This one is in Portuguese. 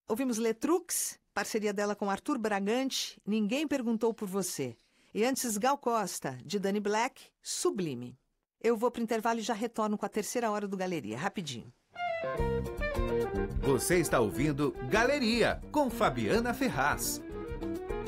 Ouvimos Letrux, parceria dela com Arthur Bragante, Ninguém Perguntou por Você. E antes, Gal Costa, de Danny Black, Sublime. Eu vou pro intervalo e já retorno com a terceira hora do Galeria, rapidinho. Você está ouvindo Galeria, com Fabiana Ferraz.